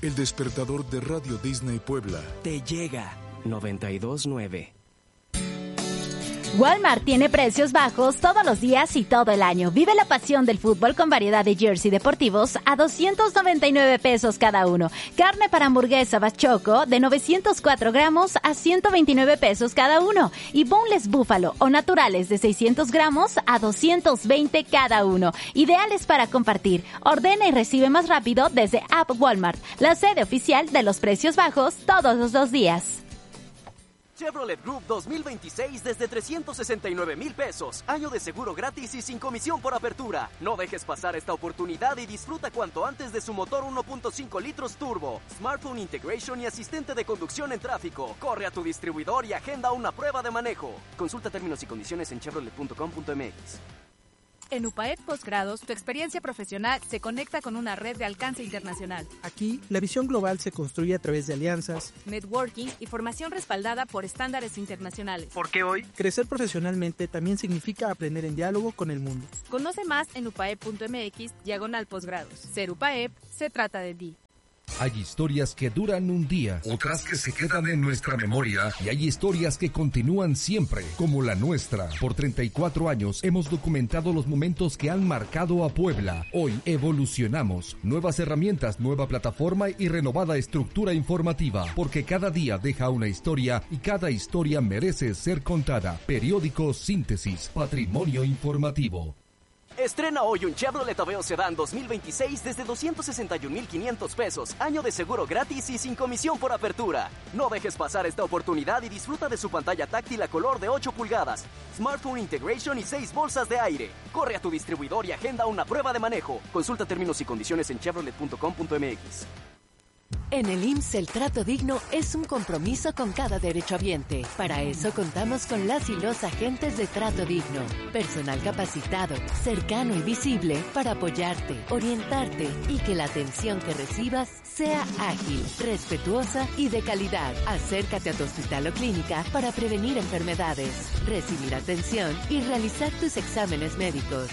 El despertador de Radio Disney Puebla. Te llega 92.9. Walmart tiene precios bajos todos los días y todo el año. Vive la pasión del fútbol con variedad de jersey deportivos a 299 pesos cada uno. Carne para hamburguesa bachoco de 904 gramos a 129 pesos cada uno. Y boneless búfalo o naturales de 600 gramos a 220 cada uno. Ideales para compartir. Ordena y recibe más rápido desde App Walmart, la sede oficial de los precios bajos todos los días. Chevrolet Group 2026 desde 369,000 pesos. Año de seguro gratis y sin comisión por apertura. No dejes pasar esta oportunidad y disfruta cuanto antes de su motor 1.5 litros turbo, smartphone integration y asistente de conducción en tráfico. Corre a tu distribuidor y agenda una prueba de manejo. Consulta términos y condiciones en chevrolet.com.mx. En UPAEP Postgrados, tu experiencia profesional se conecta con una red de alcance internacional. Aquí, la visión global se construye a través de alianzas, networking y formación respaldada por estándares internacionales. Porque hoy, crecer profesionalmente también significa aprender en diálogo con el mundo. Conoce más en upaep.mx/posgrados. Ser UPAEP se trata de ti. Hay historias que duran un día, otras que se quedan en nuestra memoria, y hay historias que continúan siempre, como la nuestra. Por 34 años hemos documentado los momentos que han marcado a Puebla. Hoy evolucionamos. Nuevas herramientas, nueva plataforma y renovada estructura informativa, porque cada día deja una historia y cada historia merece ser contada. Periódico Síntesis, Patrimonio Informativo. Estrena hoy un Chevrolet Aveo Sedán 2026 desde 261,500 pesos. Año de seguro gratis y sin comisión por apertura. No dejes pasar esta oportunidad y disfruta de su pantalla táctil a color de 8 pulgadas, smartphone integration y 6 bolsas de aire. Corre a tu distribuidor y agenda una prueba de manejo. Consulta términos y condiciones en chevrolet.com.mx. En el IMSS el trato digno es un compromiso con cada derechohabiente. Para eso contamos con las y los agentes de trato digno. Personal capacitado, cercano y visible para apoyarte, orientarte y que la atención que recibas sea ágil, respetuosa y de calidad. Acércate a tu hospital o clínica para prevenir enfermedades, recibir atención y realizar tus exámenes médicos.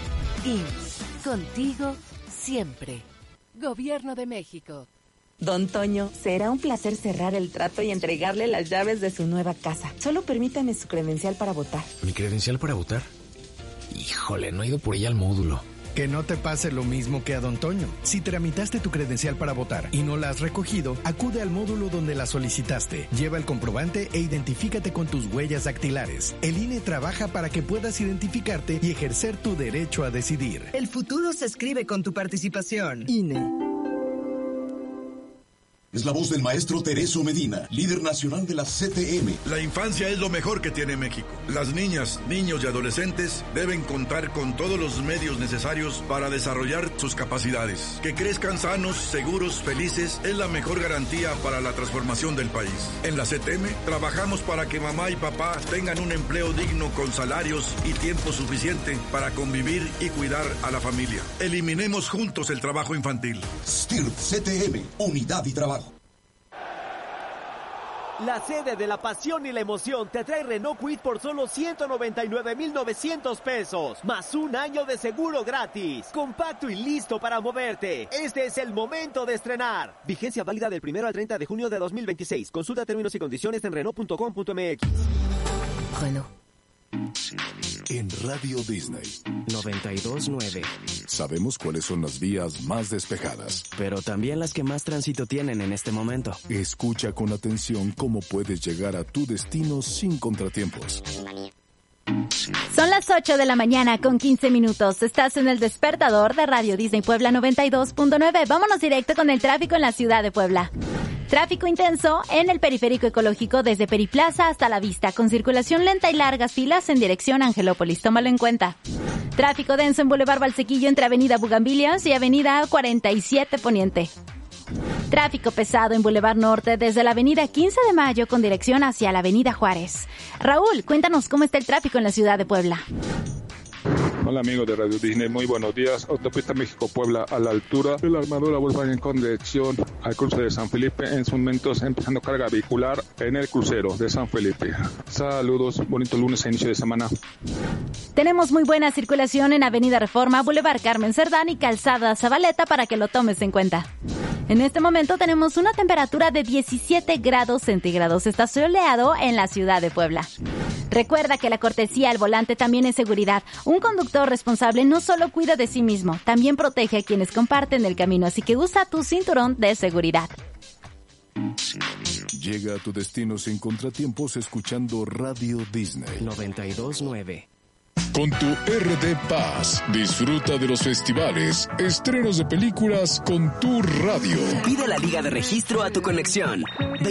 IMSS, contigo siempre. Gobierno de México. Don Toño, será un placer cerrar el trato y entregarle las llaves de su nueva casa. Solo permítame su credencial para votar. ¿Mi credencial para votar? Híjole, no he ido por ella al módulo. Que no te pase lo mismo que a Don Toño. Si tramitaste tu credencial para votar y no la has recogido, acude al módulo donde la solicitaste. Lleva el comprobante e identifícate con tus huellas dactilares. El INE trabaja para que puedas identificarte y ejercer tu derecho a decidir. El futuro se escribe con tu participación. INE. Es la voz del maestro Tereso Medina, líder nacional de la CTM. La infancia es lo mejor que tiene México. Las niñas, niños y adolescentes deben contar con todos los medios necesarios para desarrollar sus capacidades. Que crezcan sanos, seguros, felices es la mejor garantía para la transformación del país. En la CTM trabajamos para que mamá y papá tengan un empleo digno con salarios y tiempo suficiente para convivir y cuidar a la familia. Eliminemos juntos el trabajo infantil. STIRT CTM, unidad y trabajo. La sede de la pasión y la emoción te trae Renault Kwid por solo 199,900 pesos, más un año de seguro gratis. Compacto y listo para moverte. Este es el momento de estrenar. Vigencia válida del 1 al 30 de junio de 2026. Consulta términos y condiciones en Renault.com.mx. Renault. En Radio Disney 92.9. Sabemos cuáles son las vías más despejadas, pero también las que más tránsito tienen en este momento. Escucha con atención cómo puedes llegar a tu destino sin contratiempos. Son las 8 de la mañana con 15 minutos. Estás en el despertador de Radio Disney Puebla 92.9. Vámonos directo con el tráfico en la ciudad de Puebla. Tráfico intenso en el periférico ecológico desde Periplaza hasta La Vista, con circulación lenta y largas filas en dirección a Angelópolis. Tómalo en cuenta. Tráfico denso en Boulevard Valsequillo entre Avenida Bugambilias y Avenida 47 Poniente. Tráfico pesado en Boulevard Norte desde la Avenida 15 de Mayo con dirección hacia la Avenida Juárez. Raúl, cuéntanos cómo está el tráfico en la ciudad de Puebla. Hola amigos de Radio Disney, muy buenos días. Autopista México-Puebla a la altura de la armadura Volkswagen con dirección al cruce de San Felipe. En sus momentos empezando carga vehicular en el crucero de San Felipe. Saludos, bonito lunes a inicio de semana. Tenemos muy buena circulación en Avenida Reforma, Boulevard Carmen Cerdán y Calzada Zabaleta para que lo tomes en cuenta. En este momento tenemos una temperatura de 17 grados centígrados. Está soleado en la ciudad de Puebla. Recuerda que la cortesía al volante también es seguridad. Un conductor responsable no solo cuida de sí mismo, también protege a quienes comparten el camino, así que usa tu cinturón de seguridad. Llega a tu destino sin contratiempos escuchando Radio Disney 92.9. Con tu RD Paz, disfruta de los festivales, estrenos de películas con tu radio. Pide la liga de registro a tu conexión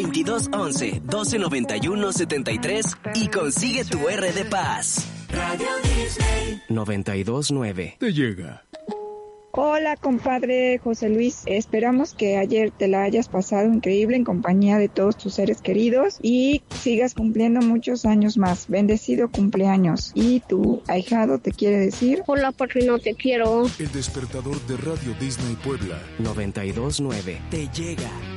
2211-1291-73 y consigue tu RD Paz. Radio Disney 92.9. Te llega. Hola, compadre José Luis. Esperamos que ayer te la hayas pasado increíble en compañía de todos tus seres queridos y sigas cumpliendo muchos años más. Bendecido cumpleaños. Y tu ahijado te quiere decir: hola, padrino, te quiero. El despertador de Radio Disney Puebla 92.9. Te llega.